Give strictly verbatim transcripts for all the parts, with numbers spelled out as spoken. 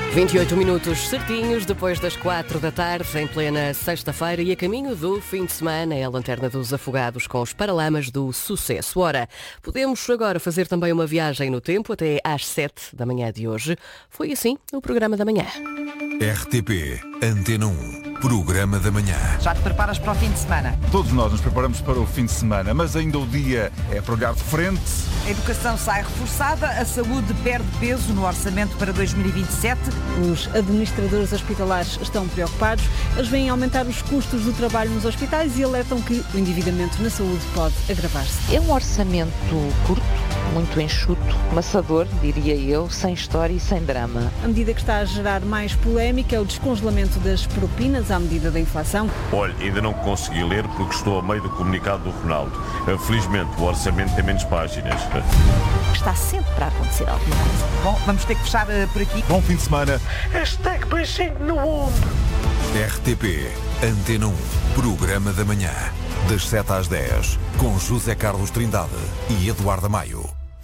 vinte e oito minutos certinhos depois das quatro da tarde, em plena sexta-feira e a caminho do fim de semana, é a Lanterna dos Afogados com os Paralamas do Sucesso. Ora, podemos agora fazer também uma viagem no tempo até às sete da manhã de hoje. Foi assim o programa da manhã. R T P Antena um, Programa da Manhã. Já te preparas para o fim de semana? Todos nós nos preparamos para o fim de semana, mas ainda o dia é para olhar de frente. A educação sai reforçada, a saúde perde peso no orçamento para dois mil e vinte e sete. Os administradores hospitalares estão preocupados. Eles veem aumentar os custos do trabalho nos hospitais e alertam que o endividamento na saúde pode agravar-se. É um orçamento curto, muito enxuto, maçador, diria eu, sem história e sem drama. A medida que está a gerar mais polémica é o descongelamento das propinas à medida da inflação. Olha, ainda não consegui ler porque estou a meio do comunicado do Ronaldo. Felizmente o orçamento tem menos páginas. Está sempre para acontecer alguma coisa. Bom, vamos ter que fechar uh, por aqui. Bom fim de semana. Hashtag beijinho no ombro. R T P Antena um, Programa da Manhã. Das sete às dez, com José Carlos Trindade e Eduardo Maio.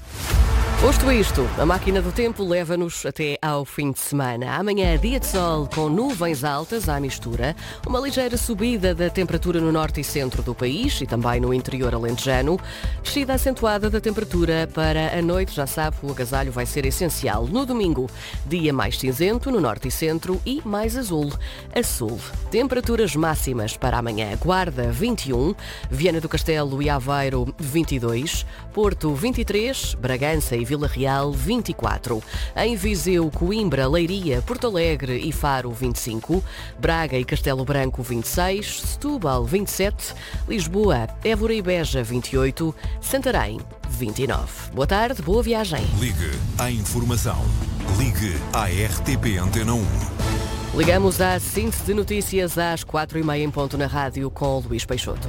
Posto isto, a máquina do tempo leva-nos até ao fim de semana. Amanhã, dia de sol com nuvens altas à mistura, uma ligeira subida da temperatura no norte e centro do país e também no interior alentejano, descida acentuada da temperatura para a noite, já sabe, o agasalho vai ser essencial. No domingo, dia mais cinzento no norte e centro e mais azul a sul. Temperaturas máximas para amanhã: Guarda vinte e um, Viana do Castelo e Aveiro vinte e dois, Porto vinte e três, Bragança e Vila Real vinte e quatro, em Viseu, Coimbra, Leiria, Porto Alegre e Faro vinte e cinco, Braga e Castelo Branco vinte e seis, Setúbal vinte e sete, Lisboa, Évora e Beja vinte e oito, Santarém vinte e nove. Boa tarde, boa viagem. Ligue à informação. Ligue à R T P Antena um. Ligamos à síntese de notícias às quatro e meia em ponto na rádio com Luís Peixoto.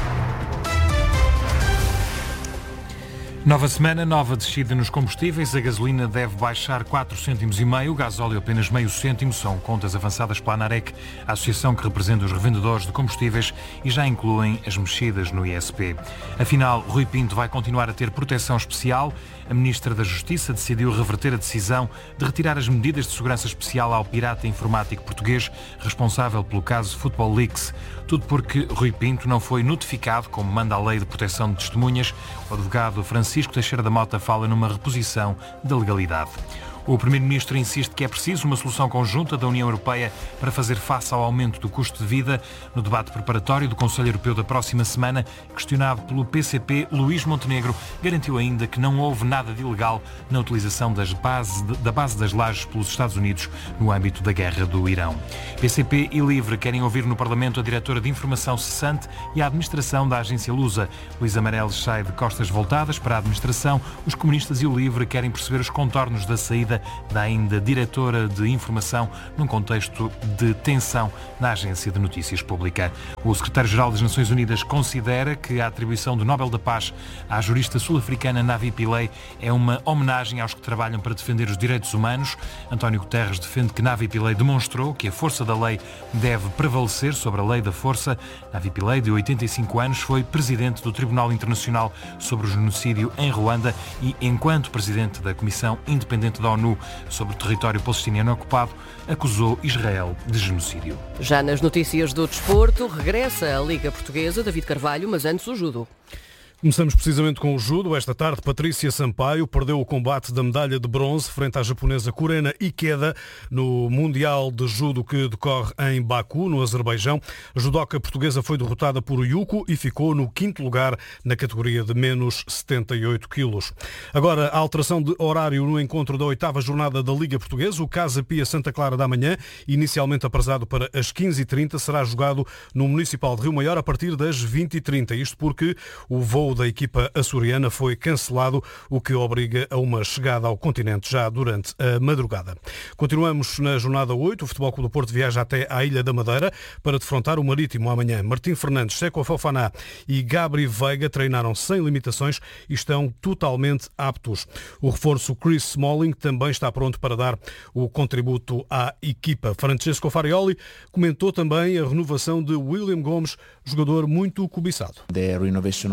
Nova semana, nova descida nos combustíveis. A gasolina deve baixar quatro cêntimos e meio, o gasóleo apenas meio cêntimo. São contas avançadas pela ANAREC, a associação que representa os revendedores de combustíveis, e já incluem as mexidas no I S P. Afinal, Rui Pinto vai continuar a ter proteção especial. A Ministra da Justiça decidiu reverter a decisão de retirar as medidas de segurança especial ao pirata informático português responsável pelo caso Football Leaks. Tudo porque Rui Pinto não foi notificado, como manda a Lei de Proteção de Testemunhas. O advogado Francisco Teixeira da Mota fala numa reposição da legalidade. O Primeiro-Ministro insiste que é preciso uma solução conjunta da União Europeia para fazer face ao aumento do custo de vida. No debate preparatório do Conselho Europeu da próxima semana, questionado pelo P C P, Luís Montenegro garantiu ainda que não houve nada de ilegal na utilização das base, da base das lajes pelos Estados Unidos no âmbito da guerra do Irão. P C P e LIVRE querem ouvir no Parlamento a diretora de Informação cessante e a administração da agência Lusa. Luís Amarelos sai de costas voltadas para a administração. Os comunistas e o LIVRE querem perceber os contornos da saída da ainda diretora de Informação num contexto de tensão na Agência de Notícias Pública. O secretário-geral das Nações Unidas considera que a atribuição do Nobel da Paz à jurista sul-africana Navi Pillay é uma homenagem aos que trabalham para defender os direitos humanos. António Guterres defende que Navi Pillay demonstrou que a força da lei deve prevalecer sobre a lei da força. Navi Pillay, de oitenta e cinco anos, foi presidente do Tribunal Internacional sobre o Genocídio em Ruanda e, enquanto presidente da Comissão Independente da ONU sobre o território palestiniano ocupado, acusou Israel de genocídio. Já nas notícias do desporto, regressa a Liga Portuguesa, David Carvalho, mas antes o judo. Começamos precisamente com o judo. Esta tarde, Patrícia Sampaio perdeu o combate da medalha de bronze frente à japonesa Kurena Ikeda no Mundial de Judo que decorre em Baku, no Azerbaijão. A judoca portuguesa foi derrotada por Yuko e ficou no quinto lugar na categoria de menos setenta e oito quilos. Agora, a alteração de horário no encontro da oitava jornada da Liga Portuguesa. O Casa Pia Santa Clara da Manhã, inicialmente aprazado para as quinze e trinta, será jogado no Municipal de Rio Maior a partir das vinte e trinta. Isto porque o voo da equipa açoriana foi cancelado, o que obriga a uma chegada ao continente já durante a madrugada. Continuamos na jornada oito. O Futebol Clube do Porto viaja até à Ilha da Madeira para defrontar o Marítimo amanhã. Martim Fernandes, Seco Fofaná e Gabri Veiga treinaram sem limitações e estão totalmente aptos. O reforço Chris Smalling também está pronto para dar o contributo à equipa. Francesco Farioli comentou também a renovação de William Gomes, jogador muito cobiçado. The renovation of uh,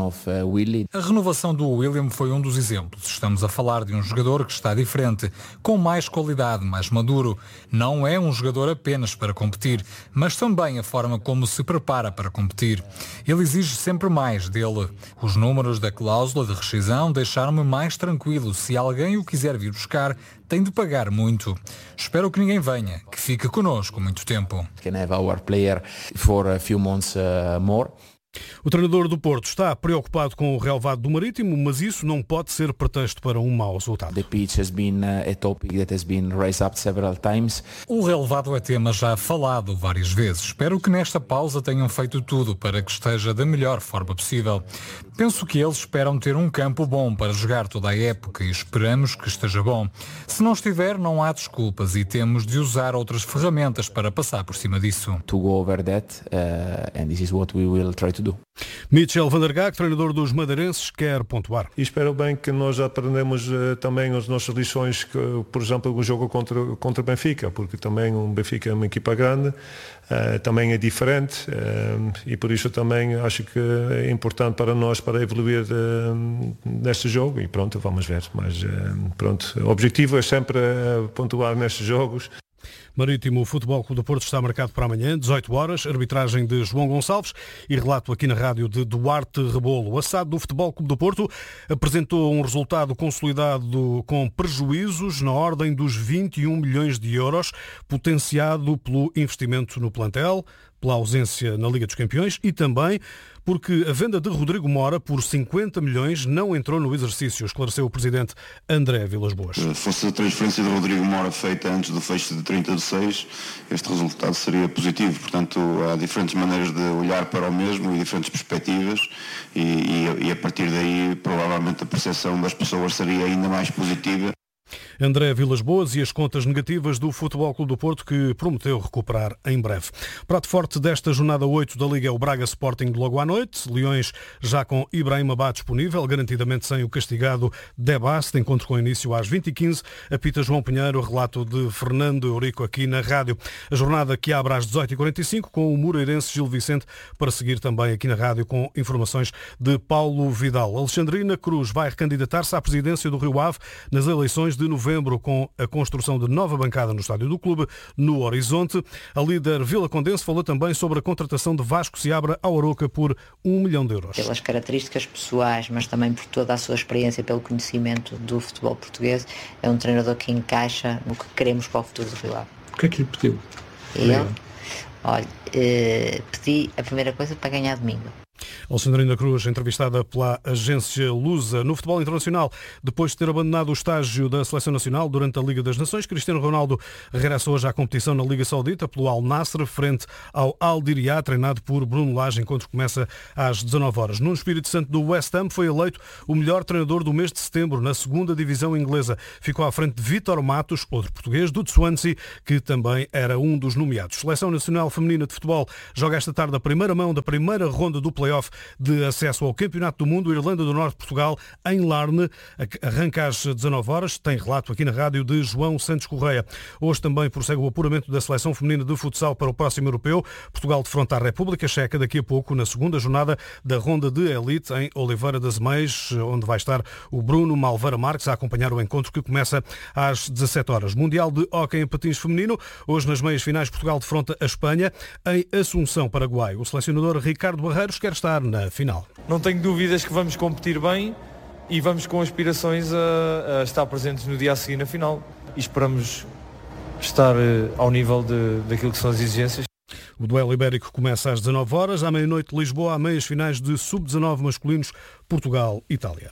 Willy. A renovação do William foi um dos exemplos. Estamos a falar de um jogador que está diferente, com mais qualidade, mais maduro. Não é um jogador apenas para competir, mas também a forma como se prepara para competir. Ele exige sempre mais dele. Os números da cláusula de rescisão deixaram-me mais tranquilo. Se alguém o quiser vir buscar, tem de pagar muito. Espero que ninguém venha, que fique connosco muito tempo. Can have our player for a few months uh, more. O treinador do Porto está preocupado com o relevado do Marítimo, mas isso não pode ser pretexto para um mau resultado. The pitch has been a topic that has been raised up several times. O relevado é tema já falado várias vezes. Espero que nesta pausa tenham feito tudo para que esteja da melhor forma possível. Penso que eles esperam ter um campo bom para jogar toda a época e esperamos que esteja bom. Se não estiver, não há desculpas e temos de usar outras ferramentas para passar por cima disso. To go over that, uh, and this is what we will try to do. Michel van der Gaag, treinador dos madeirenses, quer pontuar. E espero bem que nós aprendemos uh, também as nossas lições, que, por exemplo, o jogo contra, contra o Benfica, porque também o Benfica é uma equipa grande, uh, também é diferente uh, e por isso também acho que é importante para nós para evoluir uh, neste jogo e pronto, vamos ver. Mas uh, pronto, o objetivo é sempre uh, pontuar nestes jogos. Marítimo Futebol Clube do Porto está marcado para amanhã, dezoito horas, arbitragem de João Gonçalves e relato aqui na rádio de Duarte Rebolo. O A S A D do Futebol Clube do Porto apresentou um resultado consolidado com prejuízos na ordem dos vinte e um milhões de euros, potenciado pelo investimento no plantel, pela ausência na Liga dos Campeões e também porque a venda de Rodrigo Mora por cinquenta milhões não entrou no exercício, esclareceu o presidente André Vilas Boas. Se fosse a transferência de Rodrigo Mora feita antes do fecho de trinta de seis, este resultado seria positivo. Portanto, há diferentes maneiras de olhar para o mesmo e diferentes perspectivas e, e, e a partir daí provavelmente a percepção das pessoas seria ainda mais positiva. André Vilas Boas e as contas negativas do Futebol Clube do Porto, que prometeu recuperar em breve. Prato forte desta jornada oito da Liga é o Braga Sporting logo à noite. Leões já com Ibrahim Abá disponível, garantidamente sem o castigado Debast. Encontro com início às vinte e quinze. Apita João Pinheiro, relato de Fernando Eurico aqui na rádio. A jornada que abre às dezoito e quarenta e cinco com o moreirense Gil Vicente, para seguir também aqui na rádio com informações de Paulo Vidal. Alexandrina Cruz vai recandidatar-se à presidência do Rio Ave nas eleições de novembro, com a construção de nova bancada no estádio do clube no horizonte. A líder Vila Condense falou também sobre a contratação de Vasco Seabra ao Aroca por um milhão de euros. Pelas características pessoais, mas também por toda a sua experiência, pelo conhecimento do futebol português, é um treinador que encaixa no que queremos para o futuro do Rio Ave. O que é que lhe pediu? Eu? Olha, eh, pedi a primeira coisa para ganhar domingo. Alexandrina Cruz, entrevistada pela agência Lusa. No futebol internacional, depois de ter abandonado o estágio da Seleção Nacional durante a Liga das Nações, Cristiano Ronaldo regressa hoje à competição na Liga Saudita pelo Al Nassr, frente ao Al Diriyah, treinado por Bruno Lage. Encontro começa às dezanove horas. Nuno Espírito Santo do West Ham foi eleito o melhor treinador do mês de setembro na segunda divisão inglesa. Ficou à frente de Vítor Matos, outro português, do Swansea, que também era um dos nomeados. Seleção Nacional Feminina de Futebol joga esta tarde a primeira mão da primeira ronda do play-off de acesso ao Campeonato do Mundo. Irlanda do Norte, Portugal, em Larne, arranca às dezanove horas. Tem relato aqui na rádio de João Santos Correia. Hoje também prossegue o apuramento da Seleção Feminina de Futsal para o próximo europeu. Portugal defronta a República Checa daqui a pouco, na segunda jornada da ronda de elite em Oliveira das Meias, onde vai estar o Bruno Malveira Marques a acompanhar o encontro que começa às dezassete horas. Mundial de Hóquei em Patins Feminino. Hoje, nas meias finais, Portugal defronta a Espanha em Assunção, Paraguai. O selecionador Ricardo Barreiros quer estar na final. Não tenho dúvidas que vamos competir bem e vamos com aspirações a, a estar presentes no dia a seguir na final. E esperamos estar ao nível de, daquilo que são as exigências. O duelo ibérico começa às dezanove horas. À meia-noite, Lisboa, a meias finais de sub dezanove masculinos, Portugal-Itália.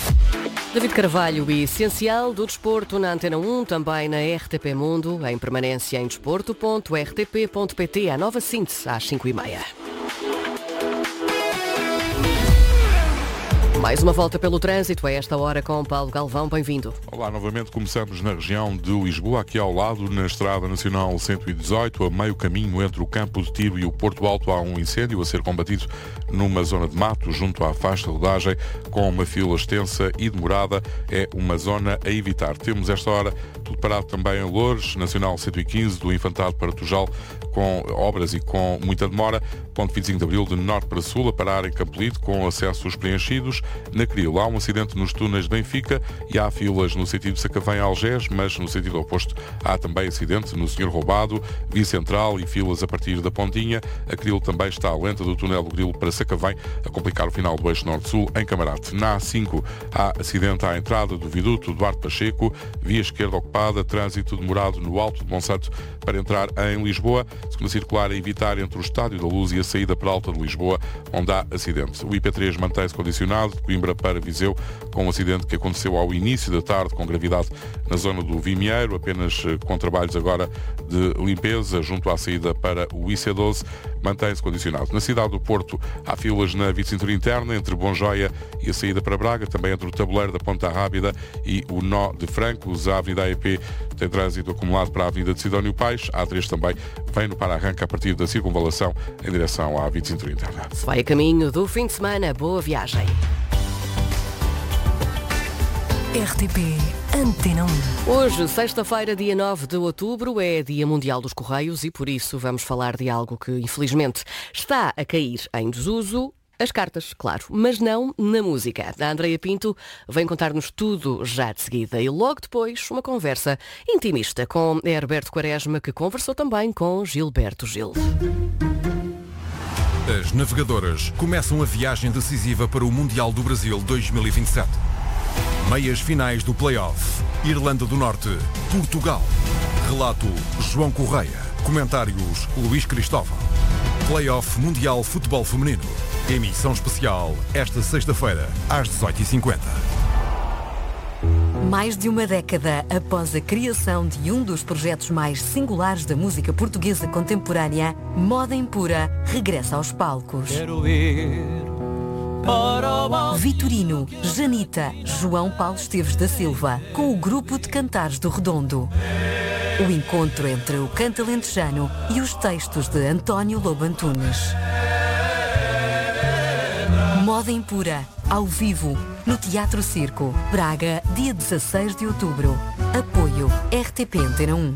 David Carvalho e essencial do desporto na Antena um, também na R T P Mundo, em permanência em desporto ponto r t p ponto p t, a nova síntese às cinco e meia. Mais uma volta pelo trânsito a esta hora com Paulo Galvão. Bem-vindo. Olá, novamente começamos na região de Lisboa, aqui ao lado, na Estrada Nacional cento e dezoito, a meio caminho entre o Campo de Tiro e o Porto Alto, há um incêndio a ser combatido numa zona de mato, junto à faixa de rodagem, com uma fila extensa e demorada. É uma zona a evitar. Temos esta hora tudo parado também em Loures, Nacional cento e quinze, do Infantado para Tujal, com obras e com muita demora. Ponte vinte e cinco de Abril, de norte para sul, a parar em Campolide, com acessos preenchidos. Na Cril, há um acidente nos túneis de Benfica e há filas no sentido de Sacavém a Algés, mas no sentido oposto há também acidente no Senhor Roubado, Via Central e filas a partir da Pontinha. A Cril também está lenta do túnel do Grilo para Sacavém, a complicar o final do eixo norte-sul em Camarate. Na A cinco há acidente à entrada do viaduto Duarte Pacheco, via esquerda ocupada, trânsito demorado no Alto de Monsanto para entrar em Lisboa. Segunda circular a evitar entre o Estádio da Luz e a saída para a Alta de Lisboa, onde há acidente. O I P três mantém-se condicionado de Coimbra para Viseu, com um acidente que aconteceu ao início da tarde com gravidade na zona do Vimieiro, apenas com trabalhos agora de limpeza junto à saída para o I C doze, mantém-se condicionado. Na cidade do Porto há filas na via de cintura interna entre Bonjoia e a saída para Braga, também entre o tabuleiro da Ponta Rábida e o nó de Francos. A Avenida A E P tem trânsito acumulado para a Avenida de Sidónio Paes. A A três também vem no para-arranca a partir da circunvalação em direção à via de cintura interna. Se vai a caminho do fim de semana, boa viagem. R T P Antena um. Hoje, sexta-feira, dia nove de outubro, é Dia Mundial dos Correios e por isso vamos falar de algo que, infelizmente, está a cair em desuso. As cartas, claro, mas não na música. A Andreia Pinto vem contar-nos tudo já de seguida e logo depois uma conversa intimista com Herberto Quaresma, que conversou também com Gilberto Gil. As navegadoras começam a viagem decisiva para o Mundial do Brasil dois mil e vinte e sete. Meias finais do play-off. Irlanda do Norte, Portugal. Relato João Correia. Comentários Luís Cristóvão. Play-off Mundial Futebol Feminino. Emissão especial esta sexta-feira às dezoito e cinquenta. Mais de uma década após a criação de um dos projetos mais singulares da música portuguesa contemporânea, Moda Impura regressa aos palcos. Quero ir para o... Vitorino, Janita, João Paulo Esteves da Silva, com o grupo de Cantares do Redondo. O encontro entre o canto alentejano e os textos de António Lobo Antunes. Moda Impura, ao vivo, no Teatro Circo, Braga, dia dezasseis de outubro. Apoio R T P Antena um.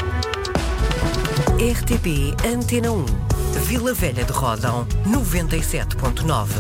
R T P Antena um. Vila Velha de Ródão, noventa e sete ponto nove.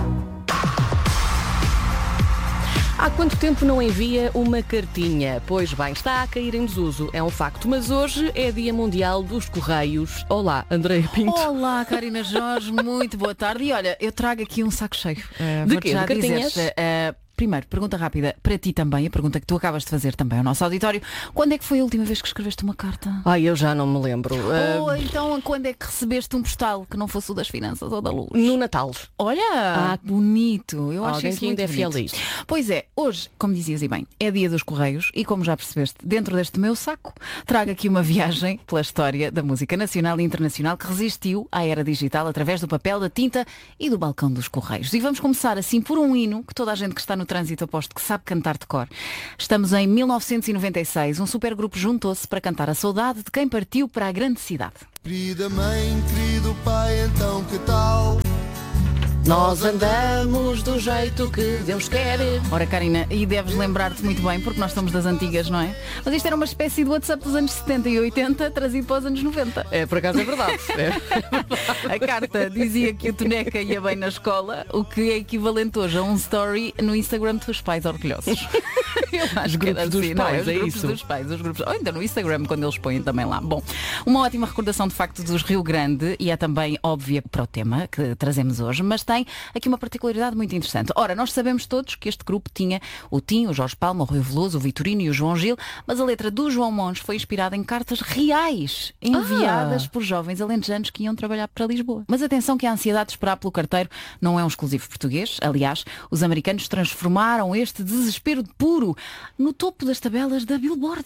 Há quanto tempo não envia uma cartinha? Pois bem, está a cair em desuso, é um facto. Mas hoje é Dia Mundial dos Correios. Olá, Andreia Pinto. Olá, Karina Jorge, muito boa tarde. E olha, eu trago aqui um saco cheio. Uh, de quê? De cartinhas? Dizer, uh, primeiro, pergunta rápida para ti também, a pergunta que tu acabas de fazer também ao nosso auditório. Quando é que foi a última vez que escreveste uma carta? Ai, eu já não me lembro. Uh... Ou então, quando é que recebeste um postal que não fosse o das finanças ou da luz? No Natal. Olha, ah, bonito. Eu acho Alguém isso que muito ainda é fiel a bonito. isto. Pois é, hoje, como dizias e bem, é dia dos Correios e como já percebeste, dentro deste meu saco, trago aqui uma viagem pela história da música nacional e internacional que resistiu à era digital através do papel, da tinta e do balcão dos Correios. E vamos começar assim por um hino que toda a gente que está no trânsito aposto que sabe cantar de cor. Estamos em mil novecentos e noventa e seis, um supergrupo juntou-se para cantar a saudade de quem partiu para a grande cidade. Querida mãe, querido pai, então que tal? Nós andamos do jeito que Deus quer. Ora, Karina, e deves lembrar-te muito bem, porque nós somos das antigas, não é? Mas isto era uma espécie de WhatsApp dos anos setenta e oitenta, trazido para os anos noventa. É, por acaso é verdade. É. A carta dizia que o Toneca ia bem na escola, o que é equivalente hoje a um story no Instagram dos pais orgulhosos. Eu acho os grupos dos assim, pais, não, é os grupos isso? dos pais, os grupos, ou ainda no Instagram, quando eles põem também lá. Bom, uma ótima recordação de facto dos Rio Grande e é também óbvia para o tema que trazemos hoje, mas tem aqui uma particularidade muito interessante. Ora, nós sabemos todos que este grupo tinha o Tim, o Jorge Palma, o Rui Veloso, o Vitorino e o João Gil, mas a letra do João Mons foi inspirada em cartas reais enviadas ah. por jovens alentejanos que iam trabalhar para Lisboa. Mas atenção que a ansiedade de esperar pelo carteiro não é um exclusivo português. Aliás, os americanos transformaram este desespero puro no topo das tabelas da Billboard.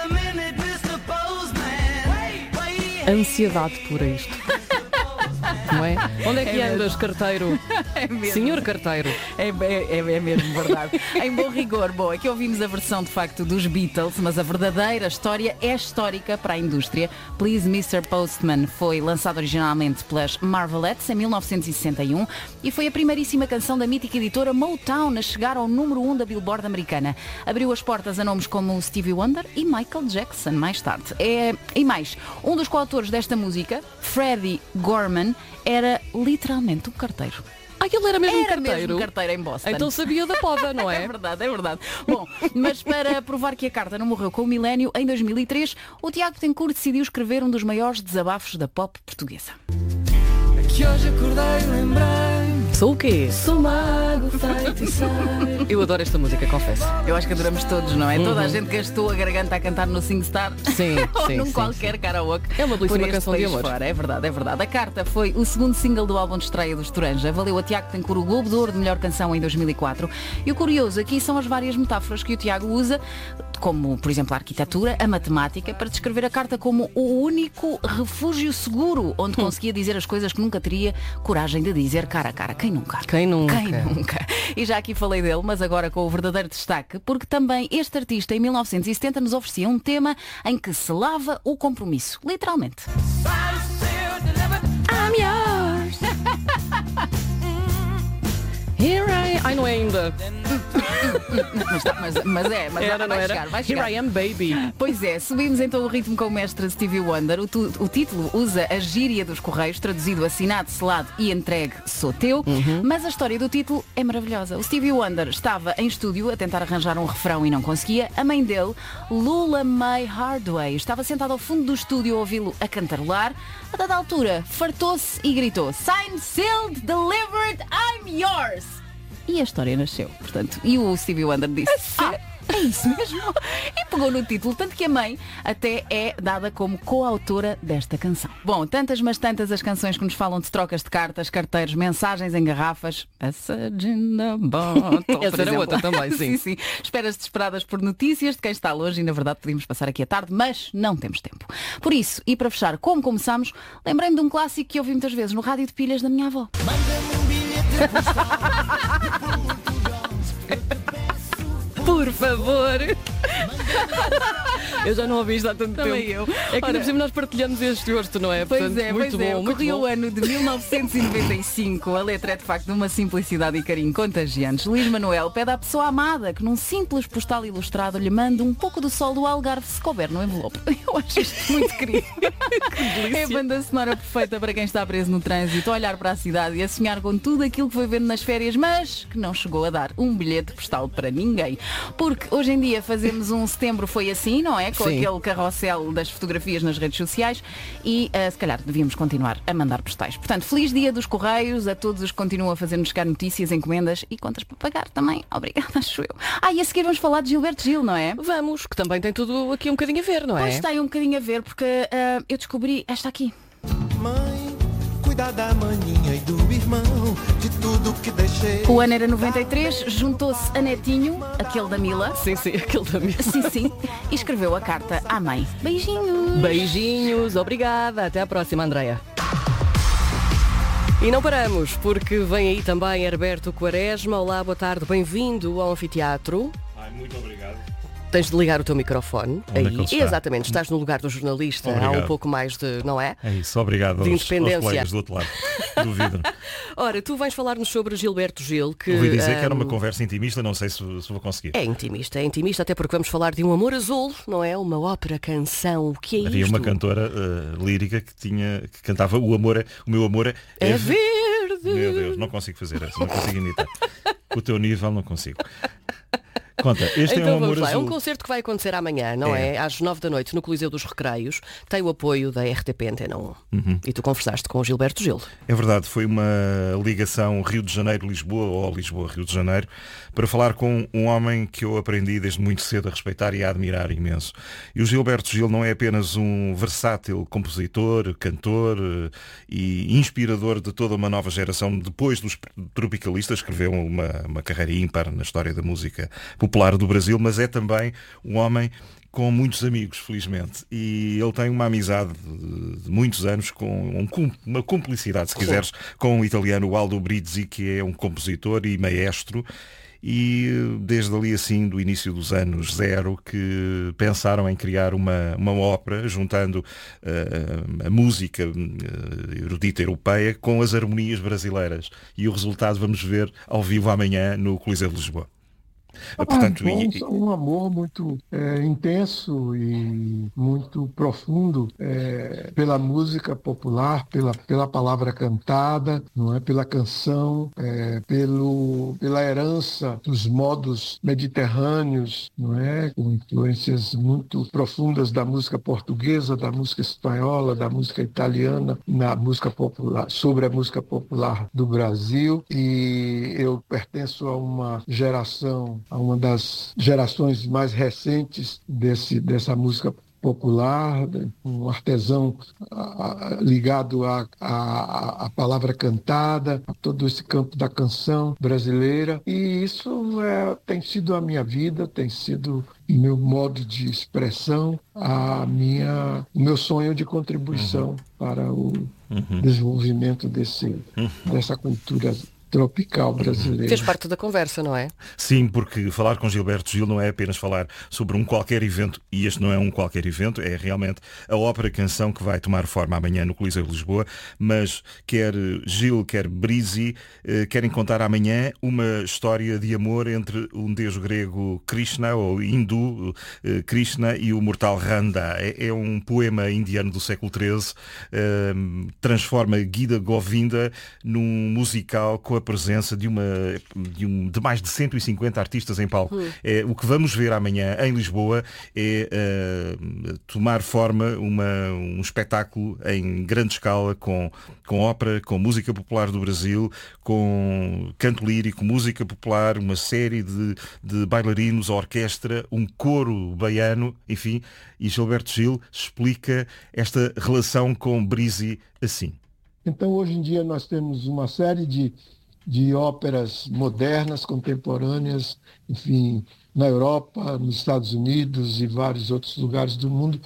Ansiedade pura isto. não é? Onde é que É andas, carteiro? É mesmo. Senhor carteiro. É, é, é mesmo verdade. Em bom rigor, bom, aqui ouvimos a versão de facto dos Beatles, mas a verdadeira história é histórica para a indústria. Please mister Postman foi lançado originalmente pelas Marvelettes em mil novecentos e sessenta e um e foi a primeiríssima canção da mítica editora Motown a chegar ao número um da Billboard americana. Abriu as portas a nomes como Stevie Wonder e Michael Jackson mais tarde. É, e mais, um dos coautores desta música, Freddie Gorman, era literalmente um carteiro. Ah, ele era mesmo Era carteiro? mesmo carteiro em Boston. Então sabia da poda, não é? É verdade, é verdade. Bom, mas para provar que a carta não morreu com o milénio, em dois mil e três, o Tiago Betancourt decidiu escrever um dos maiores desabafos da pop portuguesa. Que hoje acordei e lembrei. Sou o quê? Sou mago, feiticeiro. Eu adoro esta música, confesso. Eu acho que adoramos todos, não é? Uhum. Toda a gente gastou a garganta a cantar no SingStar. Sim, Ou sim, num sim, qualquer sim. karaoke. É uma belíssima por este canção de país amor. fora. É verdade, é verdade. A carta foi o segundo single do álbum de estreia do Estoranja. Valeu a Tiago Betancourt o Globo de Ouro de melhor canção em dois mil e quatro. E o curioso aqui são as várias metáforas que o Tiago usa, como, por exemplo, a arquitetura, a matemática, para descrever a carta como o único refúgio seguro onde conseguia dizer as coisas que nunca teria coragem de dizer cara a cara. Quem nunca? Quem nunca? Quem nunca? E já aqui falei dele, mas agora com o verdadeiro destaque, porque também este artista em mil novecentos e setenta nos oferecia um tema em que se lava o compromisso. Literalmente. I'm yours. Here I... Ai, não é ainda. mas, tá, mas, mas é, mas Era, vai não era? chegar, vai Here chegar. I am, baby. Pois é, subimos então o ritmo com o mestre Stevie Wonder. O, tu, o título usa a gíria dos Correios, traduzido assinado, selado e entregue, sou teu. Uhum. Mas a história do título é maravilhosa. O Stevie Wonder estava em estúdio a tentar arranjar um refrão e não conseguia. A mãe dele, Lula Mae Hardway, estava sentada ao fundo do estúdio a ouvi-lo a cantarolar. A dada altura, fartou-se e gritou: Signed, sealed, delivered, I'm yours! E a história nasceu, portanto. E o Stevie Wonder disse: Ah, é isso mesmo? E pegou no título, tanto que a mãe até é dada como coautora desta canção. Bom, tantas mas tantas as canções que nos falam de trocas de cartas, carteiros, mensagens em garrafas. A Surge in the Bottle, por Essa era exemplo. outra também, sim. sim, sim. Esperas desesperadas por notícias de quem está longe e na verdade podíamos passar aqui a tarde, mas não temos tempo. Por isso, e para fechar, como começamos, lembrei-me de um clássico que ouvi muitas vezes no rádio de pilhas da minha avó. Por favor. Eu já não ouvi isto há tanto Também tempo. eu. É que Ora, por cima nós partilhamos este gosto, não é? Pois Portanto, é, muito pois é. bom, muito Corria bom. o ano de mil novecentos e noventa e cinco. A letra é de facto de uma simplicidade e carinho contagiantes. Luís Manuel pede à pessoa amada que num simples postal ilustrado lhe mande um pouco do sol do Algarve se couber no envelope. Eu acho isto muito querido. É a banda sonora perfeita para quem está preso no trânsito, a olhar para a cidade e a sonhar com tudo aquilo que foi vendo nas férias, mas que não chegou a dar um bilhete postal para ninguém. Porque hoje em dia fazemos um setembro foi assim, não é? Com Sim. aquele carrossel das fotografias nas redes sociais e uh, se calhar devíamos continuar a mandar postais. Portanto, feliz dia dos Correios a todos os que continuam a fazer-nos chegar notícias, encomendas e contas para pagar também. Obrigada, acho eu. Ah, e a seguir vamos falar de Gilberto Gil, não é? Vamos, que também tem tudo aqui um bocadinho a ver, não é? Pois tem um bocadinho a ver, porque uh, eu descobri esta aqui. Mãe, cuida da maninha e do irmão, de tudo que deixei. O ano era noventa e três, juntou-se a Netinho, aquele da Mila. Sim, sim, aquele da Mila. Sim, sim. E escreveu a carta à mãe. Beijinhos. Beijinhos, obrigada. Até à próxima, Andreia. E não paramos, porque vem aí também Herberto Quaresma. Olá, boa tarde, bem-vindo ao Anfiteatro. Ai, muito obrigado. Tens de ligar o teu microfone. Onde é que Aí. ele está? Exatamente, estás no lugar do jornalista. Obrigado. Há um pouco mais de, não é? É isso, obrigado De aos, independência. aos colegas do outro lado do vidro. Ora, tu vais falar-nos sobre Gilberto Gil, que... Ouvi dizer que era uma hum, conversa intimista, não sei se, se vou conseguir. É intimista, é intimista, até porque vamos falar de um amor azul, não é? Uma ópera, canção, o que é Havia isto? uma cantora uh, lírica que tinha que cantava o amor é, o meu amor é, É verde. Meu Deus, não consigo fazer essa, não consigo imitar. O teu nível não consigo. Conta, este então é um vamos amor lá, é azul. um concerto que vai acontecer amanhã, não é? É. Às nove da noite no Coliseu dos Recreios. Tem o apoio da R T P Antena um. Uhum. E tu conversaste com o Gilberto Gil. É verdade, foi uma ligação Rio de Janeiro-Lisboa ou Lisboa-Rio de Janeiro para falar com um homem que eu aprendi desde muito cedo a respeitar e a admirar imenso. E o Gilberto Gil não é apenas um versátil compositor, cantor eh, e inspirador de toda uma nova geração. Depois dos tropicalistas, escreveu uma, uma carreira ímpar na história da música popular do Brasil, mas é também um homem com muitos amigos, felizmente. E ele tem uma amizade de muitos anos, com um, uma cumplicidade, se quiseres, com o italiano Aldo Brizzi, que é um compositor e maestro. E desde ali, assim, do início dos anos zero, que pensaram em criar uma, uma ópera, juntando uh, a música uh, erudita europeia com as harmonias brasileiras. E o resultado vamos ver ao vivo amanhã no Coliseu de Lisboa. Ah, Portanto, bom, e, um amor muito é, intenso e muito profundo é, pela música popular, pela, pela palavra cantada, não é? Pela canção, é, pelo, pela herança dos modos mediterrâneos, não é? Com influências muito profundas da música portuguesa, da música espanhola, da música italiana, na música popular, sobre a música popular do Brasil. E eu pertenço a uma geração a uma das gerações mais recentes desse, dessa música popular, um artesão a, a, ligado à a, a, a palavra cantada, a todo esse campo da canção brasileira. E isso é, tem sido a minha vida, tem sido o meu modo de expressão, a minha, o meu sonho de contribuição uhum. para o uhum. desenvolvimento desse, uhum. dessa cultura tropical brasileira. Fez parte da conversa, não é? Sim, porque falar com Gilberto Gil não é apenas falar sobre um qualquer evento, e este não é um qualquer evento, é realmente a ópera-canção que vai tomar forma amanhã no Coliseu de Lisboa, mas quer Gil, quer Brizzi, eh, querem contar amanhã uma história de amor entre um deus grego Krishna, ou hindu eh, Krishna, e o mortal Randa. É, é um poema indiano do século treze, eh, transforma Gita Govinda num musical com a presença de, uma, de, um, de mais de cento e cinquenta artistas em palco. Hum. É, o que vamos ver amanhã em Lisboa é uh, tomar forma uma, um espetáculo em grande escala com, com ópera, com música popular do Brasil, com canto lírico, música popular, uma série de, de bailarinos, orquestra, um coro baiano, enfim, e Gilberto Gil explica esta relação com Brizzi assim. Então, hoje em dia, nós temos uma série de de óperas modernas, contemporâneas, enfim, na Europa, nos Estados Unidos e vários outros lugares do mundo.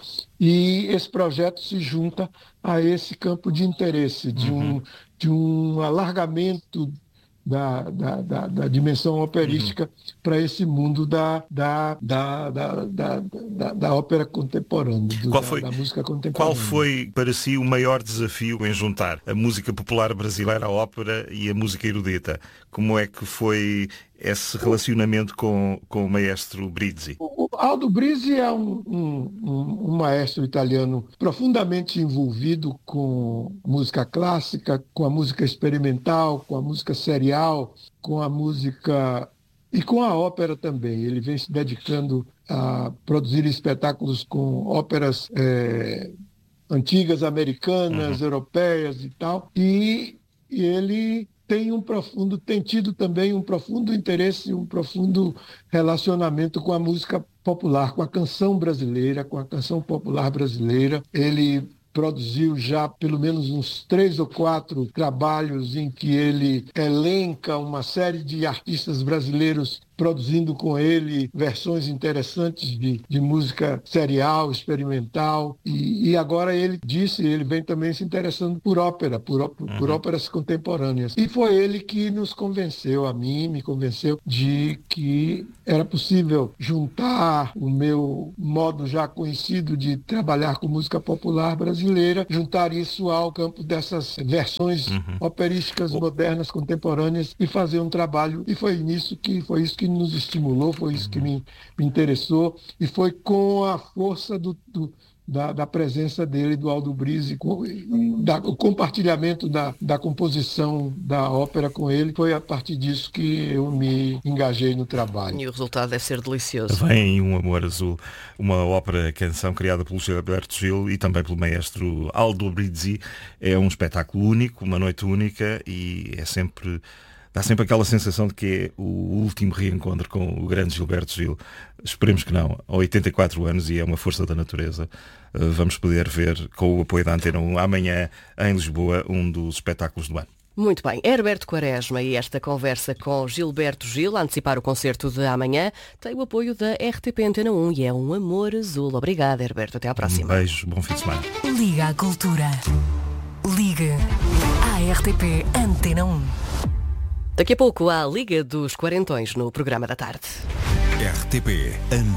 E esse projeto se junta a esse campo de interesse, de, uhum. um, de um alargamento da, da, da, da dimensão operística uhum. para esse mundo da, da, da, da, da, da, da ópera contemporânea, do, qual foi, da, da música contemporânea. Qual foi, para si, o maior desafio em juntar a música popular brasileira, a ópera e a música erudita? Como é que foi esse relacionamento com, com o maestro Brizzi? O Aldo Brizzi é um, um, um maestro italiano profundamente envolvido com música clássica, com a música experimental, com a música serial, com a música e com a ópera também. Ele vem se dedicando a produzir espetáculos com óperas é, antigas, americanas, uhum. europeias e tal. E, e ele tem um profundo, tem tido também um profundo interesse, um profundo relacionamento com a música popular, com a canção brasileira, com a canção popular brasileira. Ele produziu já pelo menos uns três ou quatro trabalhos em que ele elenca uma série de artistas brasileiros produzindo com ele versões interessantes de, de música serial, experimental. E, e agora ele disse, ele vem também se interessando por ópera, por, ó, por uhum. óperas contemporâneas. E foi ele que nos convenceu, a mim, me convenceu de que era possível juntar o meu modo já conhecido de trabalhar com música popular brasileira, juntar isso ao campo dessas versões uhum. operísticas modernas, contemporâneas, e fazer um trabalho. E foi nisso que foi isso que nos estimulou, foi isso que me, me interessou, e foi com a força do, do, da, da presença dele, do Aldo Brizzi, com, da, o compartilhamento da, da composição da ópera com ele, foi a partir disso que eu me engajei no trabalho. E o resultado deve ser delicioso. Vem Um Amor Azul, uma ópera-canção criada pelo Gilberto Gil e também pelo maestro Aldo Brizzi. É um espetáculo único, uma noite única, e é sempre... dá sempre aquela sensação de que é o último reencontro com o grande Gilberto Gil. Esperemos que não. Há oitenta e quatro anos, e é uma força da natureza. Vamos poder ver, com o apoio da Antena um, amanhã em Lisboa, um dos espetáculos do ano. Muito bem, Herberto Quaresma e esta conversa com Gilberto Gil, a antecipar o concerto de amanhã, tem o apoio da R T P Antena um e é um amor azul. Obrigada, Herberto. Até à próxima. Um beijo, bom fim de semana. Liga à Cultura. Liga à R T P Antena um. Daqui a pouco há a Liga dos Quarentões no programa da tarde. R T P Antena